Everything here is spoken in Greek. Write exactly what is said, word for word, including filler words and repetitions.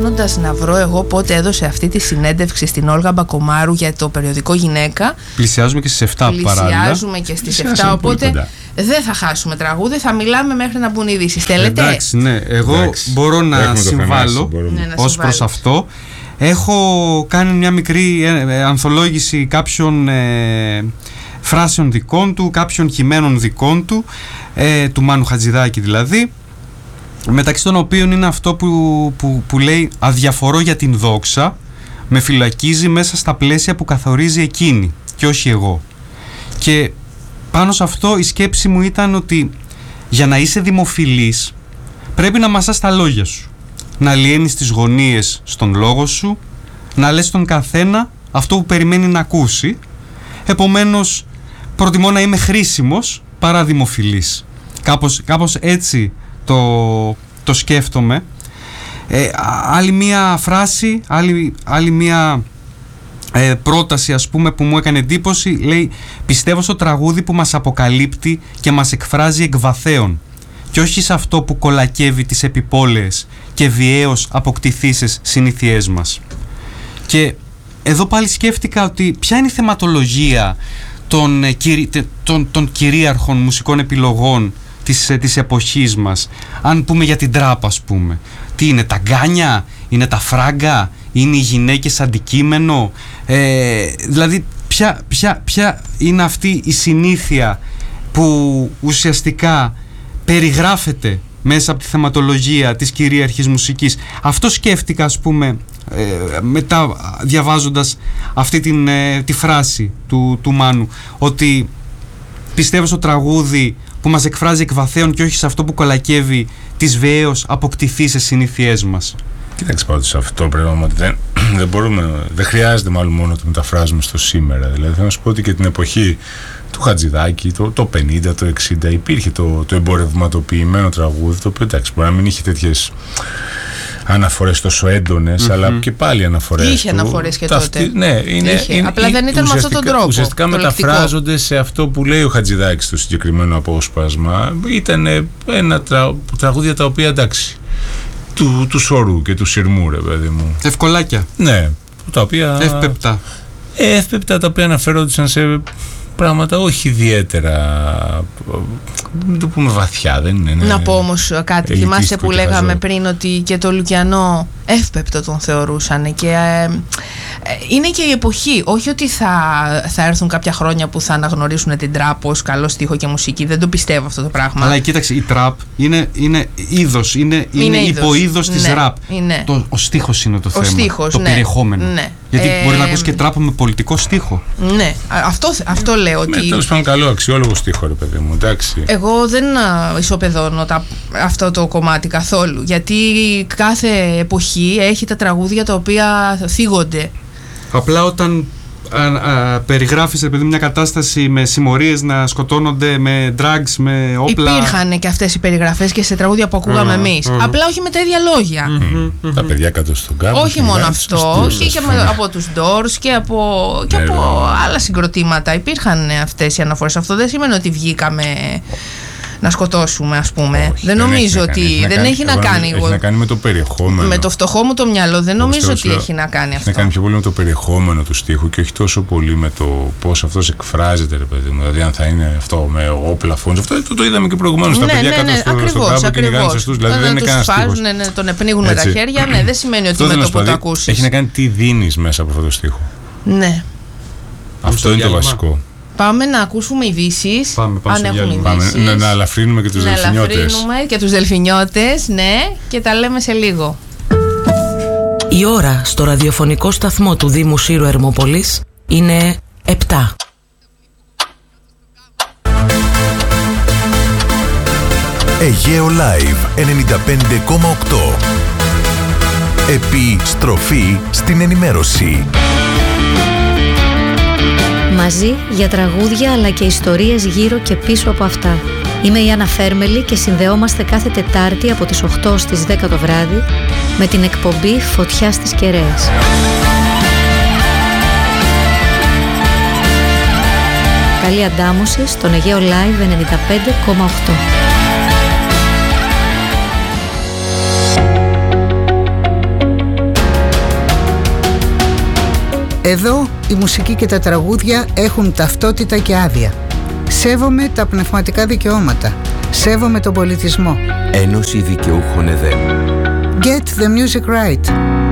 ψάχνοντας να βρω εγώ πότε έδωσε αυτή τη συνέντευξη στην Όλγα Μπακομάρου για το περιοδικό Γυναίκα. Πλησιάζουμε και στις εφτά παράλληλα. Πλησιάζουμε και στις εφτά, οπότε δεν θα χάσουμε τραγούδι, θα μιλάμε μέχρι να μπουν ειδήσεις. Θέλετε? Εντάξει, ναι, εγώ εντάξει, μπορώ να συμβάλλω ναι, ως προς αυτό. Έχω κάνει μια μικρή ε, ανθολόγηση κάποιων ε, φράσεων δικών του, κάποιων κειμένων δικών του, ε, του Μάνου Χατζηδάκη δηλαδή, μεταξύ των οποίων είναι αυτό που, που, που λέει «Αδιαφορώ για την δόξα, με φυλακίζει μέσα στα πλαίσια που καθορίζει εκείνη και όχι εγώ». Και πάνω σε αυτό η σκέψη μου ήταν ότι για να είσαι δημοφιλής πρέπει να μασάς τα λόγια σου, να λιένεις τις γωνίες στον λόγο σου, να λες τον καθένα αυτό που περιμένει να ακούσει. Επομένως προτιμώ να είμαι χρήσιμος παρά δημοφιλής. Κάπως, κάπως έτσι το, το σκέφτομαι. Ε, άλλη μία φράση, άλλη, άλλη μία ε, πρόταση ας πούμε που μου έκανε εντύπωση, λέει «Πιστεύω στο τραγούδι που μας αποκαλύπτει και μας εκφράζει εκ βαθέων και όχι σε αυτό που κολακεύει τις επιπόλαιες και βιαίως αποκτηθήσεις συνήθειές μας». Και εδώ πάλι σκέφτηκα ότι ποια είναι η θεματολογία των, των, των κυρίαρχων μουσικών επιλογών της, της εποχής μας. Αν πούμε για την τράπ, ας πούμε, τι είναι, τα γκάνια, είναι τα φράγκα, είναι οι γυναίκες αντικείμενο, ε, δηλαδή ποια, ποια, ποια είναι αυτή η συνήθεια που ουσιαστικά περιγράφεται μέσα από τη θεματολογία της κυρίαρχης μουσικής. Αυτό σκέφτηκα, ας πούμε, ε, μετά διαβάζοντας αυτή την, ε, τη φράση του, του Μάνου, ότι πιστεύω στο τραγούδι που μας εκφράζει εκ βαθέων και όχι σε αυτό που κολακεύει τις βέως αποκτηθήσεις συνήθειές μας. Κοίταξε, πάντως σε αυτό πρέπει να ότι δεν, δεν μπορούμε, δεν χρειάζεται μάλλον μόνο να το μεταφράζουμε στο σήμερα. Δηλαδή θέλω να σου πω ότι και την εποχή του Χατζηδάκη, το, το πενήντα, το εξήντα, υπήρχε το, το εμπορευματοποιημένο τραγούδι, το οποίο εντάξει, μπορεί να μην είχε τέτοιες αναφορές τόσο έντονες, mm-hmm. αλλά και πάλι αναφορές. Είχε του, αναφορές και τότε. Αυτή, ναι, είναι, είναι, απλά δεν ήταν με αυτόν τον τρόπο. Ουσιαστικά μεταφράζονται σε αυτό που λέει ο Χατζηδάκης στο συγκεκριμένο απόσπασμα. Ήταν ένα τρα, τραγούδια τα οποία εντάξει, του, του σωρού και του σειρμού, ρε παιδί μου. Ευκολάκια. Ναι, τα οποία. Εύπεπτα. Ε, εύπεπτα, τα οποία αναφέρονταν σε πράγματα όχι ιδιαίτερα, μην το πούμε βαθιά, δεν είναι. Ναι. Να πω όμως κάτι, θυμάστε που λέγαμε χαζό. πριν ότι και το Λουκιανό εύπεπτο τον θεωρούσαν και ε, ε, είναι και η εποχή, όχι ότι θα, θα έρθουν κάποια χρόνια που θα αναγνωρίσουν την τραπ ως καλό στίχο και μουσική, δεν το πιστεύω αυτό το πράγμα. Αλλά κοίταξε, η τραπ είναι, είναι είδος, είναι, είναι, είναι υποείδος της ναι, ραπ. Είναι. Το, ο στίχος είναι το ο θέμα, στίχος, το ναι, περιεχόμενο. Ναι. Γιατί ε, μπορεί να ακούσει και τραπ με πολιτικό στίχο. Ναι, αυτό, αυτό λέω ότι... Ναι, τέλος πάντων καλό αξιόλογο στίχο, ρε παιδί μου, εντάξει. Εγώ δεν ισοπεδώνω τα, αυτό το κομμάτι καθόλου, γιατί κάθε εποχή έχει τα τραγούδια τα οποία θίγονται. Απλά όταν α, α, περιγράφεις, παιδί, μια κατάσταση με συμμορίες να σκοτώνονται με drugs, με όπλα. Υπήρχαν και αυτές οι περιγραφές και σε τραγούδια που ακούγαμε uh, εμείς. Uh. Απλά όχι με τα ίδια λόγια. Mm-hmm. Mm-hmm. Τα παιδιά κάτω στον κάμπο. Όχι μόνο αυτό, και, και με, από τους Doors και από, και από yeah, άλλα συγκροτήματα. Υπήρχαν αυτές οι αναφορές. Αυτό δεν σημαίνει ότι βγήκαμε να σκοτώσουμε, ας πούμε. Όχι, δεν νομίζω ότι. Έχει δεν έχει να κάνει. Έχει να κάνει με το περιεχόμενο. Με το φτωχό μου το μυαλό, δεν νομίζω ότι λέω, έχει να κάνει αυτό. Έχει να κάνει πιο πολύ με το περιεχόμενο του στίχου και όχι τόσο πολύ με το πώς αυτός εκφράζεται, ρε παιδί μου. Δηλαδή, αν θα είναι αυτό με όπλα, φόντζ. Αυτό το, το είδαμε και προηγουμένως. Ναι, τα παιδιά ναι, κάτω ναι, στο, ακριβώς, στο κάμπο και κυνηγάνε ζεστούς. Δηλαδή, δεν είναι κανένα στίχος. Ναι, ναι, τον πνίγουν με τα χέρια, ναι, δεν σημαίνει ότι με το που το ακούσεις. Έχει να κάνει τι δίνεις μέσα από αυτό το στίχο. Ναι. Αυτό είναι το βασικό. Πάμε να ακούσουμε ειδήσεις. Πάμε, πάμε αν έχουν ειδήσεις. Να, να αλαφρύνουμε και τους να δελφινιώτες. Να αλαφρύνουμε και τους δελφινιώτες, ναι, και τα λέμε σε λίγο. Η ώρα στο ραδιοφωνικό σταθμό του Δήμου Σύρου Ερμόπολης είναι επτά. Αιγαίο Live ενενήντα πέντε κόμμα οκτώ. Επιστροφή στην ενημέρωση. Μαζί για τραγούδια αλλά και ιστορίες γύρω και πίσω από αυτά. Είμαι η Άννα Φέρμελη και συνδεόμαστε κάθε Τετάρτη από τις οκτώ στις δέκα το βράδυ με την εκπομπή Φωτιά στις Κεραίες. Καλή αντάμωση στον Αιγαίο Live ενενήντα πέντε κόμμα οκτώ. Εδώ η μουσική και τα τραγούδια έχουν ταυτότητα και άδεια. Σέβομαι τα πνευματικά δικαιώματα. Σέβομαι τον πολιτισμό. Ένωση Δικαιούχων ΕΔΕΜ. Get the music right.